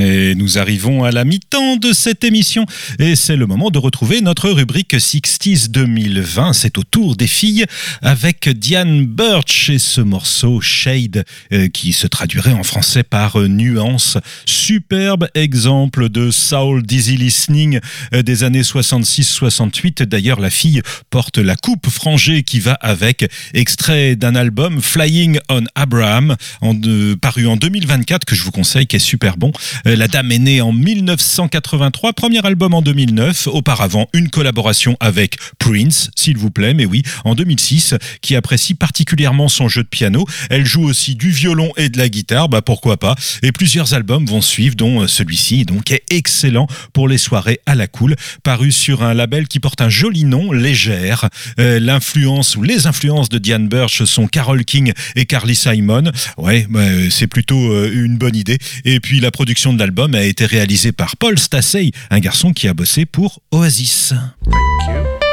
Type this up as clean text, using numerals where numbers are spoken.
Et nous arrivons à la mi-temps de cette émission et c'est le moment de retrouver notre rubrique 60s 2020. C'est au tour des filles avec Diane Birch et ce morceau Shade qui se traduirait en français par nuance. Superbe exemple de soul dizzy listening des années 66-68. D'ailleurs, la fille porte la coupe frangée qui va avec, extrait d'un album Flying on Abraham paru en 2024 que je vous conseille, qui est super bon. La dame est née en 1983, premier album en 2009, auparavant une collaboration avec Prince, s'il vous plaît, mais oui, en 2006, qui apprécie particulièrement son jeu de piano. Elle joue aussi du violon et de la guitare, pourquoi pas, et plusieurs albums vont suivre, dont celui-ci donc est excellent pour les soirées à la cool, paru sur un label qui porte un joli nom, Légère. L'influence ou les influences de Diane Birch sont Carole King et Carly Simon. Ouais, c'est plutôt une bonne idée. Et puis la production de l'album a été réalisée par Paul Stacey, un garçon qui a bossé pour Oasis.